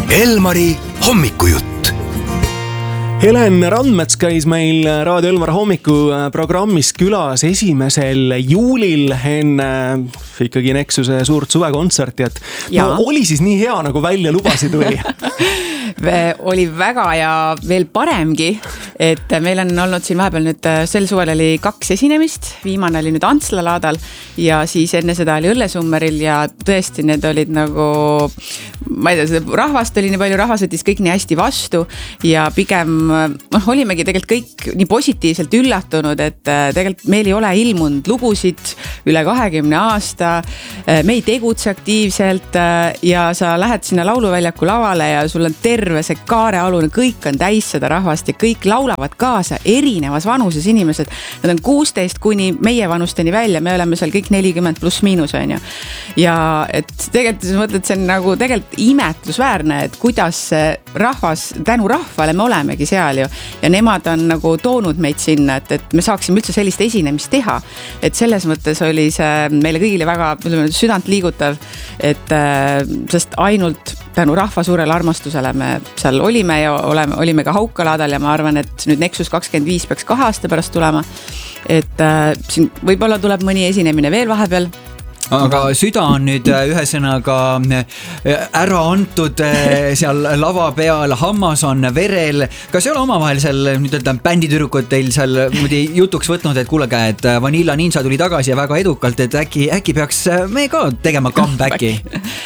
Elmari hommikujutt. Helen Randmets käis meil Raadio Elmar hommikuprogrammis külas 1. juulil enne ikkagi Nexuse suurt suvekontserti, et oli siis nii hea, nagu välja lubasid või? Oli väga ja veel paremgi, et meil on olnud siin vahepeal nüüd sel suvel oli 2 esinemist, viimane oli nüüd Antsla laadal ja siis enne seda oli Õllesummeril ja tõesti need olid nagu, ma ei tea, rahvast oli nii palju, rahvas võttis kõik nii hästi vastu ja pigem olimegi tegelikult kõik nii positiivselt üllatunud, et tegelikult meil ei ole ilmunud lugusid üle 20 aasta, me ei tegutse aktiivselt ja sa lähed sinna lauluväljaku lavale ja sul on terve see kaarealune, kõik on täis seda rahvast ja kõik laulavad kaasa, erinevas vanuses inimesed. Nad on 16 kuni meie vanusteni välja, me oleme seal kõik 40 pluss miinus on ju. Ja et tegelikult sa mõtled, see on nagu tegelikult imetlusväärne, et kuidas rahvas, tänu rahvale me olemegi seal ju ja nemad on nagu toonud meid sinna, et me saaksime üldse sellist esinemist teha. Et selles mõttes oli see meile kõigile väga südant liigutav, et sest ainult tänu rahva suurele armastusele me seal olime ja olime ka Haukalaadal ja ma arvan, et nüüd Nexus 25 peaks 2 aasta pärast tulema. Et siin võib-olla tuleb mõni esinemine veel vahepeal. Aga süda on nüüd ühesõnaga ära antud seal lava peal, hammas on verel. Kas ei ole omavahel seal bänditüdrukud teil seal jutuks võtnud, et kuulege, et Vanilla Ninja tuli tagasi ja väga edukalt, et äkki peaks me ka tegema comebacki?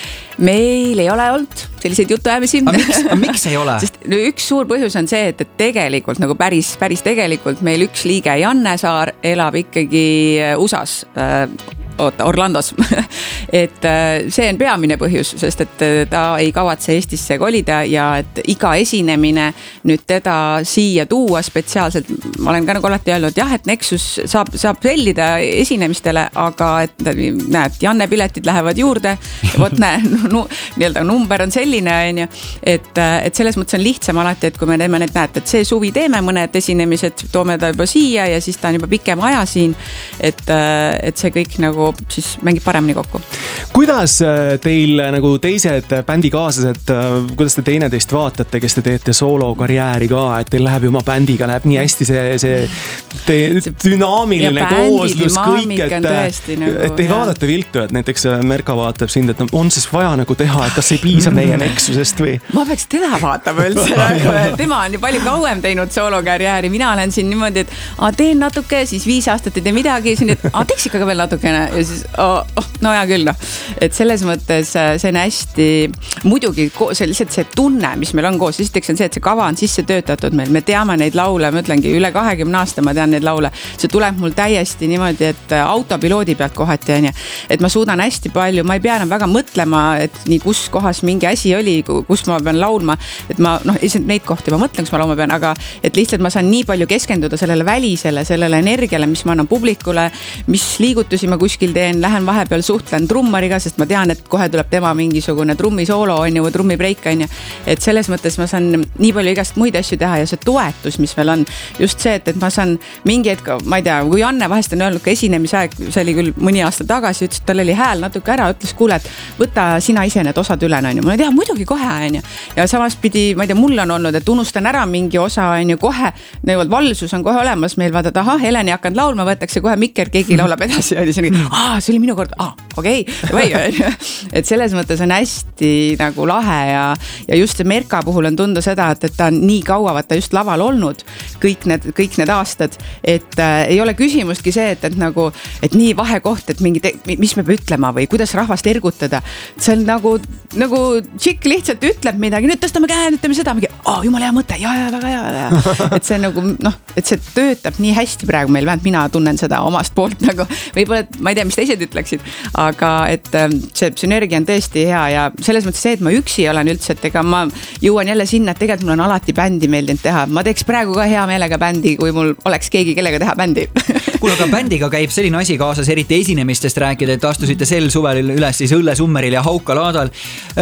Meil ei ole olnud selliseid jutuajamisi. Miks ei ole? Sest üks suur põhjus on see, et tegelikult nagu päris tegelikult meil üks liige Janne Saar elab ikkagi USAs, Orlandos. Et see on peamine põhjus, sest et ta ei kavatse Eestisse kolida ja et iga esinemine nüüd teda siia tuua spetsiaalselt. Ma olen ka nagu alati öelnud, jah, et Nexus saab sellida esinemistele, aga et näed, Janne piletid lähevad juurde ja võt nii-öelda number on selline, et selles mõttes on lihtsam alati, et kui me teeme need, näed, et see suvi teeme mõned esinemised, toome ta juba siia ja siis ta on juba pikem aja siin, et see kõik nagu siis mängib paremini kokku. Kuidas teil nagu teised bändikaaslased, kuidas te teineteist vaatate, kes te teete soolokarjääri ka, et teil läheb ju oma bändiga, läheb nii hästi see dünaamiline kooslus kõik, et ei vaadata viltu, et näiteks Merka vaatab sind, et on siis vaja nagu teha, et kas ei piisa meie Nexusest või? Ma peaks teda vaatama üldse, tema on ju palju kauem teinud soolokarjääri, mina olen siin niimoodi, et teen natuke, siis 5 aastat ei tee midagi, siin, et teeks ikka veel natukene ja siis, no hea küll, et selles mõttes see on hästi, muidugi see lihtsalt see tunne, mis meil on koos, esiteks on see, et see kava on sisse töötatud meil, me teame neid laule, ma ütlengi, üle 20 aasta ma tean neid laule, see tuleb mul täiesti niimoodi, et autopiloodi pealt kohati on ja, et ma suudan hästi palju, ma ei pea enam väga mõtlema, et nii kus kohas mingi asi oli, kus ma pean laulma, et ma, neid kohti ma mõtlen, kus ma laulma pean, aga et lihtsalt ma saan nii palju keskenduda sellele välisele, sellele energiale, mis ma annan publikule, mis liigutusi ma kuskil teen, lähen vahepeal suhtlen trummariga, sest ma tean, et kohe tuleb tema mingisugune trummisoolo on ju, või trummibreik on ju, et selles mõttes ma saan nii palju igast muid asju teha ja see toetus, mis meil on, just see, et ma saan mingi hetk, ma ei tea, kui Janne vahest on öelnud ka esinemisaeg, see oli küll mõni aasta tagasi, ütles, et tal oli hääl natuke ära, ütles, kuule, et võta sina ise need osad üle, on ju, ma ei tea, muidugi kohe on ju, ja samas pidi, ma ei tea, mul on olnud, et unustan ära mingi osa on ju kohe, valsus on kohe olemas meil, vaadad, Heleni hakanud laulma, võetakse kohe mikker, keegi laulab edasi ja see oli minu kord, okei, et selles mõttes on hästi nagu lahe ja just see Merka puhul on tunda seda, et ta on nii kaua vaata just laval olnud kõik need aastad, et ei ole küsimustki see, et nagu, et nii vahekoht, et mis me peab ütlema või kuidas rahvast ergutada, see on nagu tšikk lihtsalt ütleb midagi, nüüd tõstame käe, nüüd teeme seda, jumala hea mõte, ja väga hea, et see nagu et see töötab nii hästi praegu meil, vähemalt mina tunnen seda omast poolt nagu, võib-olla, ma ei tea, mis teised ütleksid, aga et see sünergia on tõesti hea ja selles mõttes see, et ma üksi olen üldse, et ega ma jõuan jälle sinna, et tegelikult mul on alati bändi meeldinud teha, ma teeks praegu ka hea meelega bändi, kui mul oleks keegi, kellega teha bändi. kuule, aga bändiga käib selline asi kaasas, eriti esinemistest rääkida, et astusite sel suvel üles siis Õllesummeril ja Haukalaadal.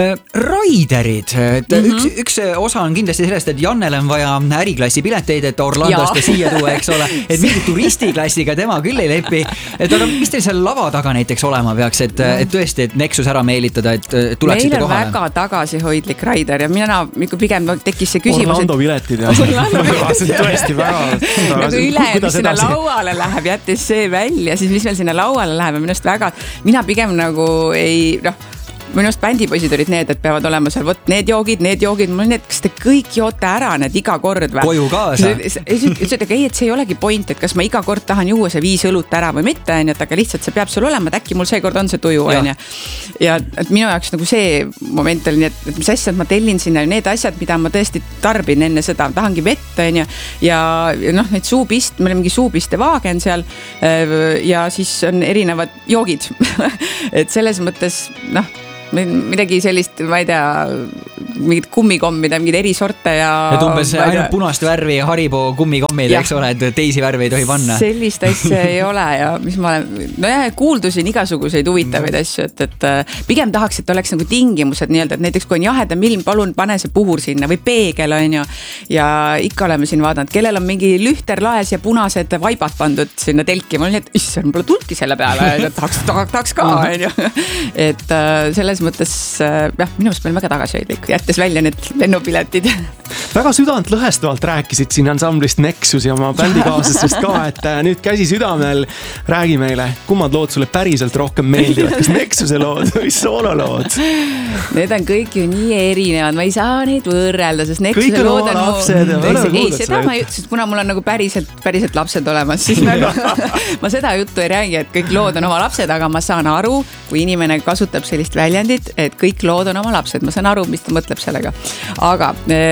Raiderid, et üks osa on kindlasti sellest, et Jannele on vaja äriklassi pileteid, et Orlandost ja siia tuua, eks ole, et mingi turistiklassiga tema küll ei lepi. Et aga mis teil seal lava taga näiteks olema peaks, et tõesti, et Nexus ära meelitada, et tuleksite kohale? Meil on väga tagasihoidlik raider ja mina pigem tekkis see küsimus, Orlando piletid ja see tõesti väga nagu üle sinna lauale läheb, jättes see välja, siis mis meil sinna lauale läheb ja minust väga, mina pigem nagu ei, minust bändipoisid olid need, et peavad olema seal, võt need joogid, mul need, kas te kõik joote ära need iga kord või? Koju kaasa. Ütletage, ei, et see ei olegi point, et kas ma iga kord tahan juua see 5 õlut ära või mitte, et aga lihtsalt see peab sul olema, et äkki mul seekord on see tuju, on. Ja et minu jaoks nagu see moment oli, et mis asjad ma tellin sinna, need asjad, mida ma tõesti tarbin enne seda, tahangi vett, on. Ja neid suupist, meil on mingi suupiste vaagen seal ja siis on erinevad joogid. Et selles mõttes, midagi sellist, ma ei tea, mingid kummikommid, mingid erisorte ja... Et umbes ainult punast värvi Haribo kummikommid, eks ole, et teisi värvi ei tohi panna. Sellist asja ei ole ja mis ma olen, kuuldusin igasuguseid huvitavaid asju, et pigem tahaks, et oleks nagu tingimused nii-öelda, et näiteks kui on jahedam ilm, palun pane see puhur sinna või peegel on ju. Ja ikka oleme siin vaadanud, kellel on mingi lühterlaes ja punased vaibad pandud sinna telki. Ma olin, et issand, pole tulnudki selle peale, tahaks ka on ju. Et selles mõttes, minu meelest meil väga tagasihoidlik, jättes välja need lennupiletid. Väga südant lõhestavalt rääkisid siin ansamblist Nexus ja oma bändikaaslastest ka, et nüüd käsi südamel räägi meile, kummad lood sulle päriselt rohkem meeldivad, kas Nexuse lood või soololood? Need on kõik ju nii erinevad, ma ei saa neid võrrelda, sest Nexuse lood on lapsed, ei, seda ma ei ütles, kuna mul on nagu päriselt lapsed olemas, siis nagu, ma seda juttu ei räägi, et kõik lood on oma lapsed, aga ma saan aru, kui inimene kasutab sellist väljendit, et kõik lood on oma lapsed, ma saan aru, mis ta mõtleb sellega. Aga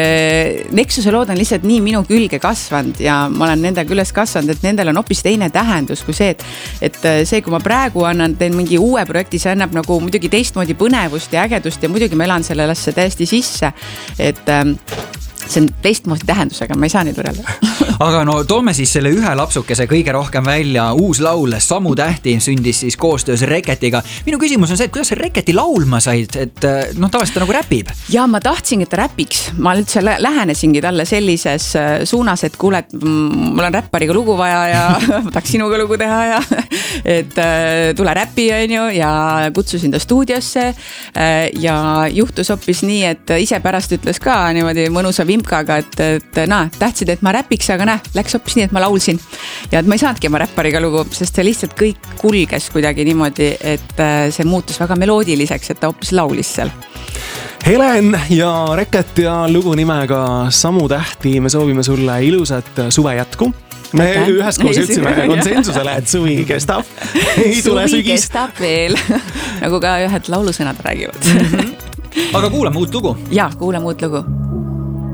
Nexuse lood on lihtsalt nii minu külge kasvanud ja ma olen nendega üles kasvanud, et nendel on hoopis teine tähendus kui see, et see, kui ma praegu teen mingi uue projekti, see annab nagu muidugi teistmoodi põnevust ja ägedust ja muidugi ma elan sellesse täiesti sisse, et see on teistmoodi tähendusega, ma ei saa neid võrrelda. Aga toome siis selle ühe lapsukese kõige rohkem välja. Uus laul Samu tähti sündis siis koostöös Reketiga. Minu küsimus on see, et kuidas Reketi laulma said, et tavaliselt ta nagu räpib? Ja ma tahtsin, et ta räpiks. Ma üldse lähenesingi talle sellises suunas, et kuule, et mul on räppariga lugu vaja ja ma tahaks sinuga lugu teha ja et tule räppi on ju ja kutsusin ta stuudiosse ja juhtus hoopis nii, et ise pärast ütles ka niimoodi mõnusa vimkaga, et tahtsid, et ma räpiks, aga läks hoopis nii, et ma laulsin. Ja et ma ei saanudki oma räppariga lugu, sest see lihtsalt kõik kulges kuidagi niimoodi, et see muutus väga meloodiliseks, et ta hoopis laulis seal. Helen ja Reket ja lugu nimega Samu tähti, me soovime sulle ilusat suve jätku. Me üheskoos ütlesime konsensusele, et suvi kestab. Ei tule suvi sügis. Kestab veel, nagu ka ühed laulusõnad räägivad. Aga kuulame uut lugu. Ja, kuulame uut lugu.